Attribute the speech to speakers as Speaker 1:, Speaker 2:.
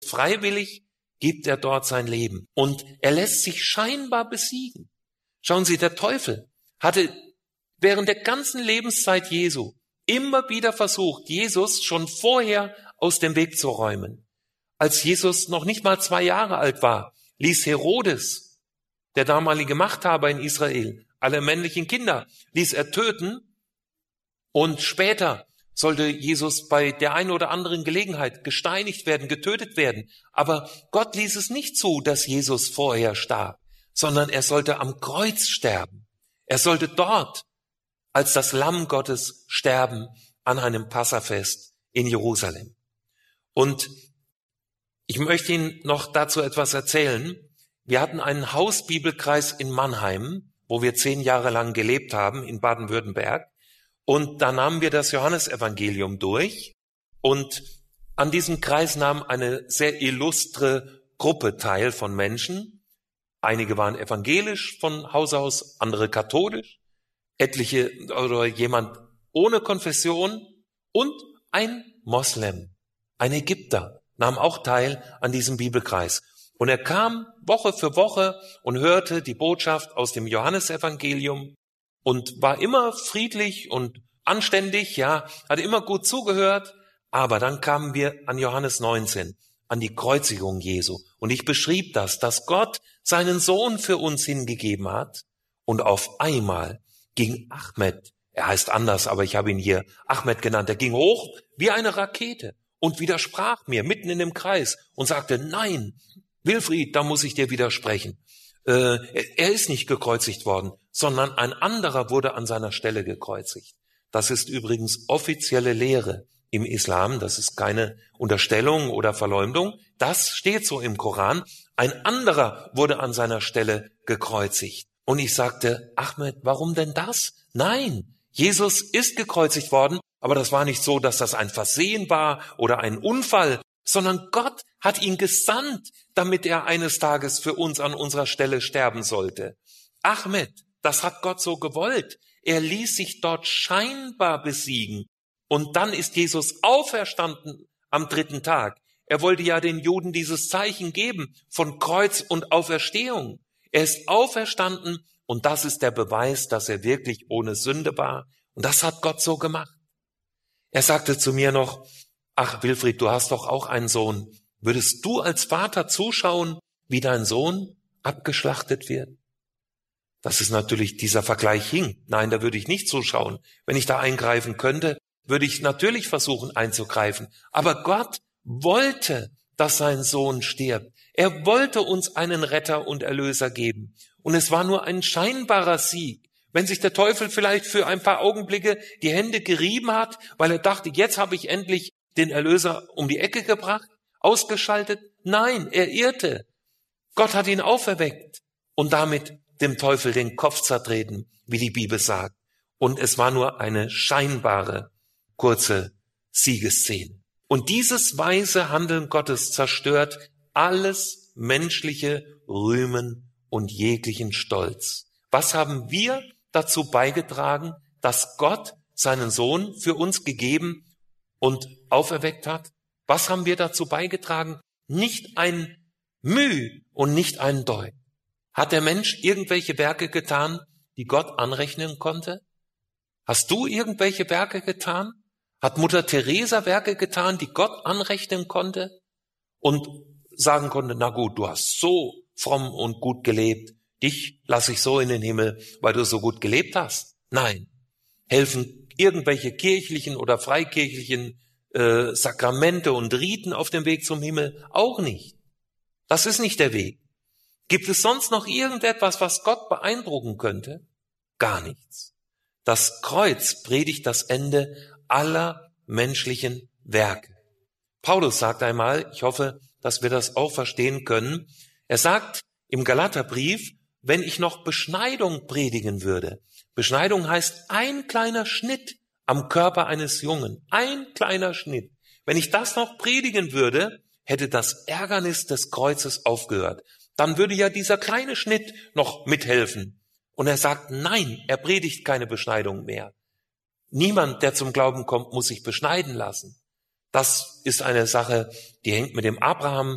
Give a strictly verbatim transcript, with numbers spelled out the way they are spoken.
Speaker 1: freiwillig gibt er dort sein Leben. Und er lässt sich scheinbar besiegen. Schauen Sie, der Teufel hatte während der ganzen Lebenszeit Jesu immer wieder versucht, Jesus schon vorher aus dem Weg zu räumen. Als Jesus noch nicht mal zwei Jahre alt war, ließ Herodes, der damalige Machthaber in Israel, alle männlichen Kinder, ließ er töten. Und später sollte Jesus bei der einen oder anderen Gelegenheit gesteinigt werden, getötet werden. Aber Gott ließ es nicht zu, dass Jesus vorher starb, sondern er sollte am Kreuz sterben. Er sollte dort als das Lamm Gottes sterben an einem Passafest in Jerusalem. Und ich möchte Ihnen noch dazu etwas erzählen. Wir hatten einen Hausbibelkreis in Mannheim, wo wir zehn Jahre lang gelebt haben, in Baden-Württemberg. Und da nahmen wir das Johannesevangelium durch. Und an diesem Kreis nahm eine sehr illustre Gruppe teil von Menschen. Einige waren evangelisch von Haus aus, andere katholisch, etliche oder jemand ohne Konfession und ein Moslem, ein Ägypter, nahm auch teil an diesem Bibelkreis. Und er kam Woche für Woche und hörte die Botschaft aus dem Johannesevangelium und war immer friedlich und anständig, ja, hat immer gut zugehört. Aber dann kamen wir an Johannes neunzehn, an die Kreuzigung Jesu. Und ich beschrieb das, dass Gott seinen Sohn für uns hingegeben hat. Und auf einmal ging Ahmed, er heißt anders, aber ich habe ihn hier Ahmed genannt, er ging hoch wie eine Rakete und widersprach mir mitten in dem Kreis und sagte, nein, Wilfried, da muss ich dir widersprechen. Äh, er ist nicht gekreuzigt worden, sondern ein anderer wurde an seiner Stelle gekreuzigt. Das ist übrigens offizielle Lehre im Islam, das ist keine Unterstellung oder Verleumdung, das steht so im Koran. Ein anderer wurde an seiner Stelle gekreuzigt. Und ich sagte, Ahmed, warum denn das? Nein, Jesus ist gekreuzigt worden, aber das war nicht so, dass das ein Versehen war oder ein Unfall, sondern Gott hat ihn gesandt, damit er eines Tages für uns an unserer Stelle sterben sollte. Ahmed, das hat Gott so gewollt. Er ließ sich dort scheinbar besiegen. Und dann ist Jesus auferstanden am dritten Tag. Er wollte ja den Juden dieses Zeichen geben von Kreuz und Auferstehung. Er ist auferstanden und das ist der Beweis, dass er wirklich ohne Sünde war. Und das hat Gott so gemacht. Er sagte zu mir noch, ach Wilfried, du hast doch auch einen Sohn. Würdest du als Vater zuschauen, wie dein Sohn abgeschlachtet wird? Das ist natürlich, dieser Vergleich hing. Nein, da würde ich nicht zuschauen. Wenn ich da eingreifen könnte, würde ich natürlich versuchen einzugreifen. Aber Gott wollte, dass sein Sohn stirbt. Er wollte uns einen Retter und Erlöser geben. Und es war nur ein scheinbarer Sieg. Wenn sich der Teufel vielleicht für ein paar Augenblicke die Hände gerieben hat, weil er dachte, jetzt habe ich endlich den Erlöser um die Ecke gebracht, ausgeschaltet. Nein, er irrte. Gott hat ihn auferweckt und damit dem Teufel den Kopf zertreten, wie die Bibel sagt. Und es war nur eine scheinbare, kurze Siegesszene. Und dieses weise Handeln Gottes zerstört alles menschliche Rühmen und jeglichen Stolz. Was haben wir dazu beigetragen, dass Gott seinen Sohn für uns gegeben und auferweckt hat? Was haben wir dazu beigetragen? Nicht ein Müh und nicht ein Deut. Hat der Mensch irgendwelche Werke getan, die Gott anrechnen konnte? Hast du irgendwelche Werke getan? Hat Mutter Teresa Werke getan, die Gott anrechnen konnte und sagen konnte, na gut, du hast so fromm und gut gelebt, dich lasse ich so in den Himmel, weil du so gut gelebt hast? Nein. Helfen irgendwelche kirchlichen oder freikirchlichen äh, Sakramente und Riten auf dem Weg zum Himmel? Auch nicht. Das ist nicht der Weg. Gibt es sonst noch irgendetwas, was Gott beeindrucken könnte? Gar nichts. Das Kreuz predigt das Ende aller menschlichen Werke. Paulus sagt einmal, ich hoffe, dass wir das auch verstehen können, er sagt im Galaterbrief, wenn ich noch Beschneidung predigen würde. Beschneidung heißt ein kleiner Schnitt am Körper eines Jungen. Ein kleiner Schnitt. Wenn ich das noch predigen würde, hätte das Ärgernis des Kreuzes aufgehört. Dann würde ja dieser kleine Schnitt noch mithelfen. Und er sagt, nein, er predigt keine Beschneidung mehr. Niemand, der zum Glauben kommt, muss sich beschneiden lassen. Das ist eine Sache, die hängt mit dem Abraham